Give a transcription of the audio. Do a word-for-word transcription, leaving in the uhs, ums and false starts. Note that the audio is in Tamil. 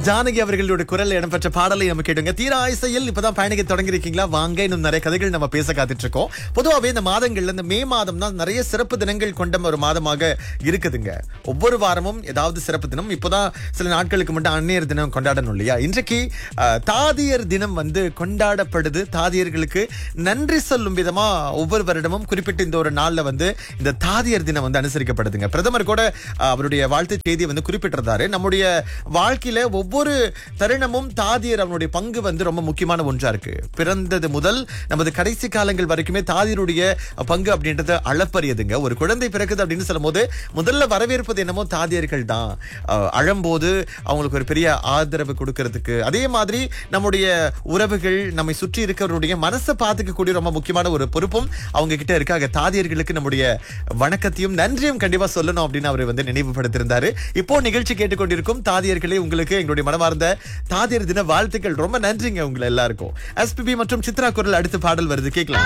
ஜானகி அவர்களோட குரல் இடம்பெற்ற பாடலை நம்ம கேட்டுங்க. தீரா இசையில் இப்பதான் பயணிக்க தொடங்கி இருக்கீங்களா? வாங்க, இன்னும் நிறைய கதைகள் நம்ம பேச காத்துட்டு இருக்கோம். பொதுவாகவே இந்த மாதங்கள்ல இந்த மே மாதம் தான் நிறைய சிறப்பு தினங்கள் கொண்ட ஒரு மாதமாக இருக்குதுங்க. ஒவ்வொரு வாரமும் ஏதாவது சிறப்பு தினம். இப்போதான் சில நாட்களுக்கு மட்டும் அந்நியர் தினம் கொண்டாடணும் இல்லையா? இன்றைக்கு அஹ், தாதியர் தினம் வந்து கொண்டாடப்படுது. தாதியர்களுக்கு நன்றி சொல்லும் விதமா ஒவ்வொரு வருடமும் குறிப்பிட்ட இந்த ஒரு நாள்ல வந்து இந்த தாதியர் தினம் வந்து அனுசரிக்கப்படுதுங்க. பிரதமர் கூட அஹ், அவருடைய வாழ்த்து செய்தியை வந்து குறிப்பிட்டிருந்தாரு. நம்முடைய வாழ்க்கையில ஒவ்வொரு தருணமும் தாதியர் அவனுடைய பங்கு வந்து ரொம்ப முக்கியமான ஒன்றா இருக்கு. பிறந்தது முதல் நமது கடைசி காலங்கள் வரைக்குமே தாதியருடைய பங்கு அப்படின்றது அளப்பரியதுங்க. ஒரு குழந்தை பிறக்குது அப்படின்னு சொல்லும் போது முதல்ல வரவேற்பது என்னமோ தாதியர்கள் தான். அஹ், அழும்போது அவங்களுக்கு ஒரு பெரிய ஆதரவு கொடுக்கறதுக்கு, அதே மாதிரி நம்முடைய உறவுகள் நம்மை சுற்றி இருக்கிறவருடைய மனசை பார்த்துக்கக்கூடிய ரொம்ப முக்கியமான ஒரு பொறுப்பும் அவங்க கிட்ட இருக்காங்க. தாதியர்களுக்கு நம்முடைய வணக்கத்தையும் நன்றியும் கண்டிப்பா சொல்லணும் அப்படின்னு அவர் வந்து நினைவுபடுத்தியிருந்தாரு. இப்போ நிகழ்ச்சி கேட்டுக்கொண்டிருக்கும் தாதியர்களே, உங்களுக்கு எங்களுடைய மனமார்ந்த தாதியர் தின வாழ்த்துக்கள். ரொம்ப நன்றிங்க உங்களை எல்லாருக்கும். எஸ்பிபி மற்றும் சித்ரா குரல் அடுத்த பாடல் வருது, கேட்கலாம்.